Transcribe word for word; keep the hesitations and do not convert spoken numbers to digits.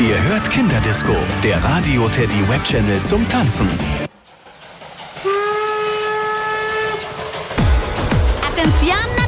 Ihr hört Kinderdisco, der Radio Teddy Webchannel zum Tanzen. Atención!